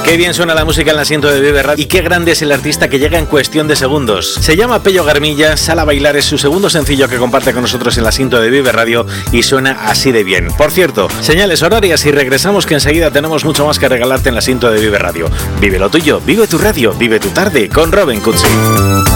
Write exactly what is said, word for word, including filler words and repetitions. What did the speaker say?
Qué bien suena la música en el asiento de Vive Radio y qué grande es el artista que llega en cuestión de segundos. Se llama Pello Garmilla, Sal a bailar es su segundo sencillo que comparte con nosotros en el asiento de Vive Radio y suena así de bien. Por cierto, señales horarias y regresamos que enseguida tenemos mucho más que regalarte en el asiento de Vive Radio. Vive lo tuyo, vive tu radio, vive tu tarde con Robin Cutsi.